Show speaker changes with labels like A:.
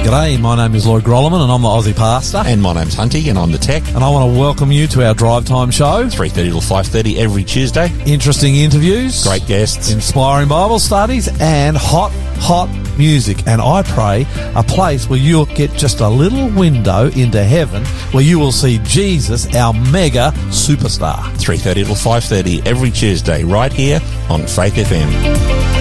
A: G'day, my name is Lloyd Grolleman and I'm the Aussie Pastor.
B: And my name's Hunty and I'm the Tech.
A: And I want to welcome you to our Drive Time show.
B: 3:30 till 5:30 every Tuesday.
A: Interesting interviews.
B: Great guests.
A: Inspiring Bible studies and hot music. And I pray a place where you'll get just a little window into heaven where you will see Jesus, our mega superstar.
B: 3:30 till 5:30 every Tuesday right here on Faith FM.